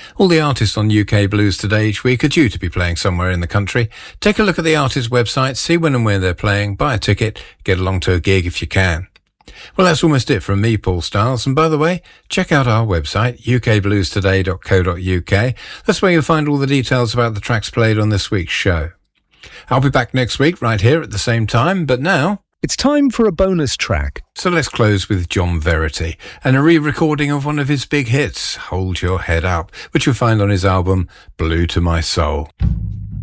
All the artists on UK Blues Today each week are due to be playing somewhere in the country. Take a look at the artist website, see when and where they're playing, buy a ticket, get along to a gig if you can. Well, that's almost it from me, Paul Stiles. And by the way, check out our website, ukbluestoday.co.uk. That's where you'll find all the details about the tracks played on this week's show. I'll be back next week right here at the same time, but now it's time for a bonus track. So let's close with John Verity and a re-recording of one of his big hits, Hold Your Head Up, which you'll find on his album Blue to My Soul.